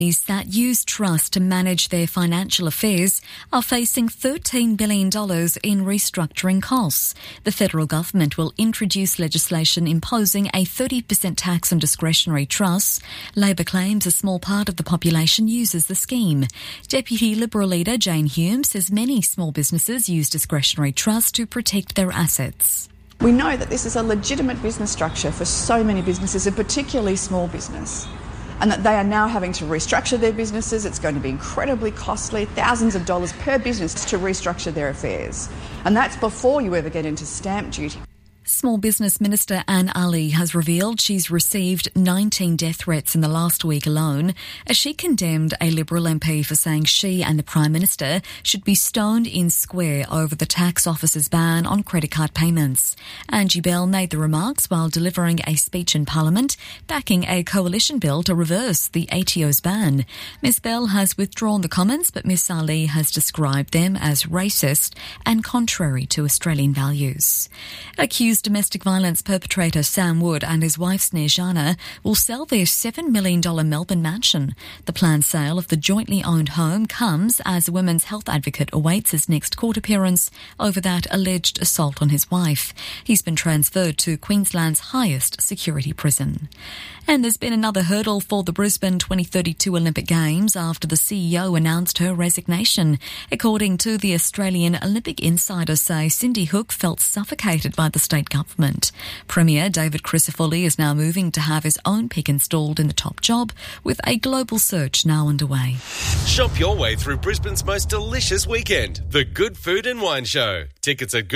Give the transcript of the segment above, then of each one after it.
that use trust to manage their financial affairs are facing $13 billion in restructuring costs. The federal government will introduce legislation imposing a 30% tax on discretionary trusts. Labor claims a small part of the population uses the scheme. Deputy Liberal leader Jane Hume says many small businesses use discretionary trusts to protect their assets. We know that this is a legitimate business structure for so many businesses, and particularly small business, and that they are now having to restructure their businesses. It's going to be incredibly costly, thousands of dollars per business to restructure their affairs. And that's before you ever get into stamp duty. Small Business Minister Anne Ali has revealed she's received 19 death threats in the last week alone, as she condemned a Liberal MP for saying she and the Prime Minister should be stoned in square over the tax office's ban on credit card payments. Angie Bell made the remarks while delivering a speech in Parliament, backing a coalition bill to reverse the ATO's ban. Ms Bell has withdrawn the comments, but Ms Ali has described them as racist and contrary to Australian values. Accused domestic violence perpetrator Sam Wood and his wife Snezana will sell their $7 million Melbourne mansion. The planned sale of the jointly owned home comes as a women's health advocate awaits his next court appearance over that alleged assault on his wife. He's been transferred to Queensland's highest security prison. And there's been another hurdle for the Brisbane 2032 Olympic Games after the CEO announced her resignation. According to the Australian Olympic Insider say, Cindy Hook felt suffocated by the state government. Premier David Crisafulli is now moving to have his own pick installed in the top job, with a global search now underway. Shop your way through Brisbane's most delicious weekend, the Good Food and Wine Show. Tickets at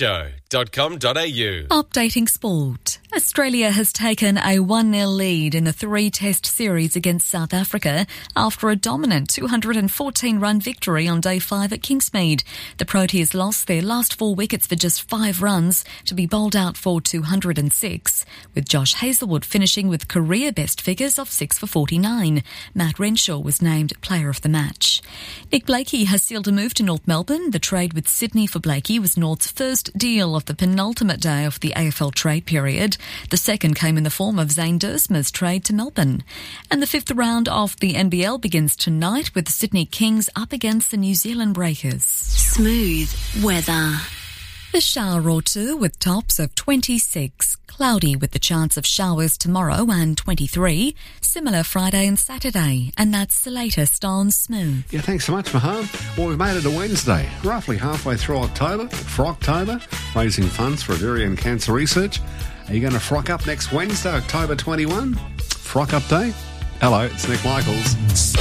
goodfoodshow.com.au. Updating sport. Australia has taken a 1-0 lead in the 3-test series against South Africa after a dominant 214-run victory on Day 5 at Kingsmead. The Proteas lost their last 4 wickets for just 5 runs to be bowled out for 206, with Josh Hazlewood finishing with career best figures of 6 for 49. Matt Renshaw was named Player of the Match. Nick Blakey has sealed a move to North Melbourne. The trade with Sydney for Blakey was North's first deal of the penultimate day of the AFL trade period. The second came in the form of Zane Duursma's trade to Melbourne. And the 5th round of the NBL begins tonight with the Sydney Kings up against the New Zealand Breakers. Smooth weather. A shower or two with tops of 26. Cloudy with the chance of showers tomorrow and 23. Similar Friday and Saturday. And that's the latest on Smooth. Yeah, thanks so much, Mahan. Well, we've made it to Wednesday, roughly halfway through October. Froctober, raising funds for ovarian cancer research. Are you going to frock up next Wednesday, October 21? Frock up day? Hello, it's Nick Michaels.